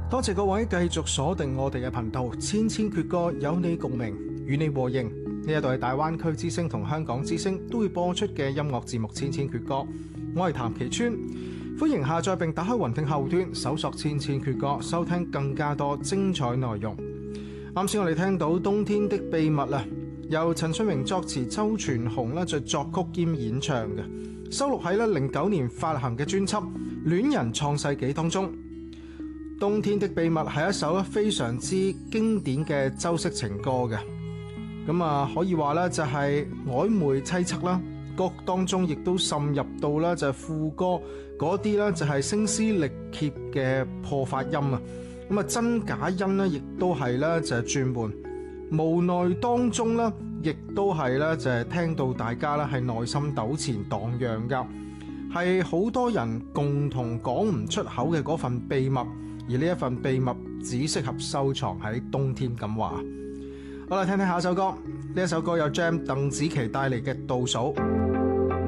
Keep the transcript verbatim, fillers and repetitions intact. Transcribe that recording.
多謝各位繼續鎖定我哋嘅頻道，千千闕歌有你共鳴，與你和應。呢一度係大灣區之聲同香港之聲都會播出嘅音樂節目《千千闕歌》，我係譚其川，歡迎下載並打開雲聽後端，搜索《千千闕歌》，收聽更加多精彩內容。啱先我哋聽到《冬天的秘密》啊，由陳翠明作詞，周傳雄咧就作曲兼演唱嘅，收錄喺咧零九年發行嘅專輯《戀人創世紀》當中。《冬天的秘密》係一首非常之經典嘅周式情歌嘅，咁啊可以話咧就係曖昧淒惻啦，歌當中亦都滲入到咧就係副歌嗰啲咧就係聲嘶力竭嘅破發音啊，咁啊真假音咧亦都係咧就係轉換，無奈當中咧亦都係咧就係聽到大家咧係內心糾纏蕩漾噶，係好多人共同講唔出口嘅嗰份秘密。而呢一份秘密只適合收藏喺冬天咁話。好啦，聽聽下一首歌，呢一首歌有 Jam 鄧紫棋帶嚟嘅倒數。